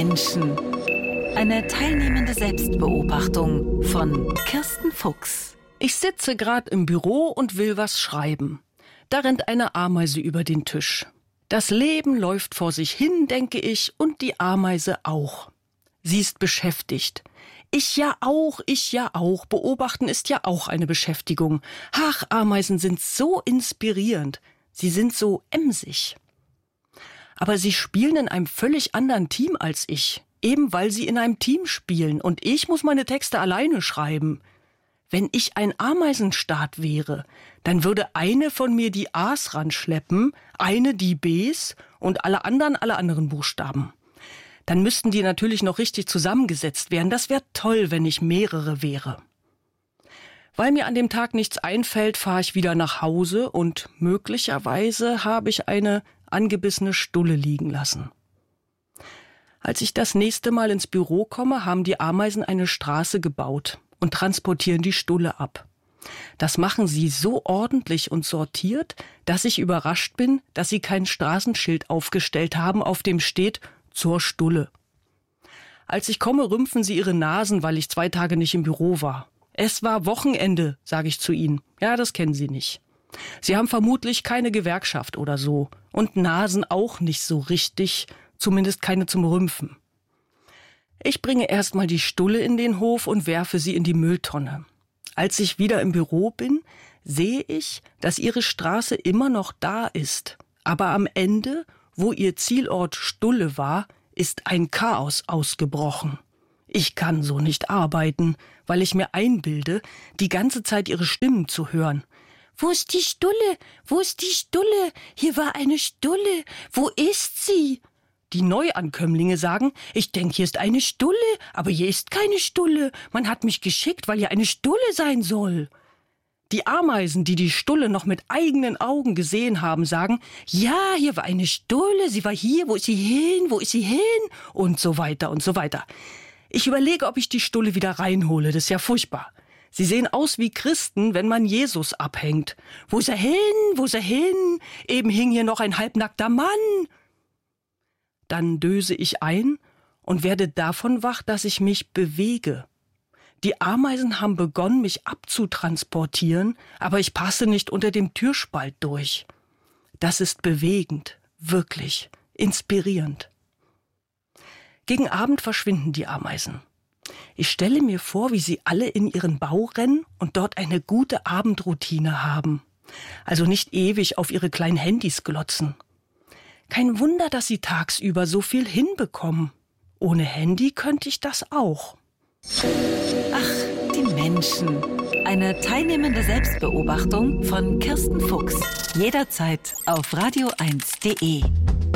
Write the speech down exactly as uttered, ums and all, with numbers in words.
Menschen. Eine teilnehmende Selbstbeobachtung von Kirsten Fuchs. Ich sitze gerade im Büro und will was schreiben. Da rennt eine Ameise über den Tisch. Das Leben läuft vor sich hin, denke ich, und die Ameise auch. Sie ist beschäftigt. Ich ja auch, ich ja auch. Beobachten ist ja auch eine Beschäftigung. Ach, Ameisen sind so inspirierend. Sie sind so emsig. Aber sie spielen in einem völlig anderen Team als ich. Eben weil sie in einem Team spielen und ich muss meine Texte alleine schreiben. Wenn ich ein Ameisenstaat wäre, dann würde eine von mir die A's ranschleppen, eine die B's und alle anderen alle anderen Buchstaben. Dann müssten die natürlich noch richtig zusammengesetzt werden. Das wäre toll, wenn ich mehrere wäre. Weil mir an dem Tag nichts einfällt, fahre ich wieder nach Hause und möglicherweise habe ich eine angebissene Stulle liegen lassen. Als ich das nächste Mal ins Büro komme, haben die Ameisen eine Straße gebaut und transportieren die Stulle ab. Das machen sie so ordentlich und sortiert, dass ich überrascht bin, dass sie kein Straßenschild aufgestellt haben, auf dem steht zur Stulle. Als ich komme, rümpfen sie ihre Nasen, weil ich zwei Tage nicht im Büro war. Es war Wochenende, sage ich zu ihnen. Ja, das kennen sie nicht. Sie haben vermutlich keine Gewerkschaft oder so und Nasen auch nicht so richtig, zumindest keine zum Rümpfen. Ich bringe erstmal die Stulle in den Hof und werfe sie in die Mülltonne. Als ich wieder im Büro bin, sehe ich, dass ihre Straße immer noch da ist. Aber am Ende, wo ihr Zielort Stulle war, ist ein Chaos ausgebrochen. Ich kann so nicht arbeiten, weil ich mir einbilde, die ganze Zeit ihre Stimmen zu hören. Wo ist die Stulle? Wo ist die Stulle? Hier war eine Stulle. Wo ist sie? Die Neuankömmlinge sagen, ich denke, hier ist eine Stulle, aber hier ist keine Stulle. Man hat mich geschickt, weil hier eine Stulle sein soll. Die Ameisen, die die Stulle noch mit eigenen Augen gesehen haben, sagen, ja, hier war eine Stulle, sie war hier, wo ist sie hin, wo ist sie hin? Und so weiter und so weiter. Ich überlege, ob ich die Stulle wieder reinhole, das ist ja furchtbar. Sie sehen aus wie Christen, wenn man Jesus abhängt. Wo ist er hin? Wo ist er hin? Eben hing hier noch ein halbnackter Mann. Dann döse ich ein und werde davon wach, dass ich mich bewege. Die Ameisen haben begonnen, mich abzutransportieren, aber ich passe nicht unter dem Türspalt durch. Das ist bewegend, wirklich, inspirierend. Gegen Abend verschwinden die Ameisen. Ich stelle mir vor, wie sie alle in ihren Bau rennen und dort eine gute Abendroutine haben. Also nicht ewig auf ihre kleinen Handys glotzen. Kein Wunder, dass sie tagsüber so viel hinbekommen. Ohne Handy könnte ich das auch. Ach, die Menschen. Eine teilnehmende Selbstbeobachtung von Kirsten Fuchs. Jederzeit auf radio eins punkt de.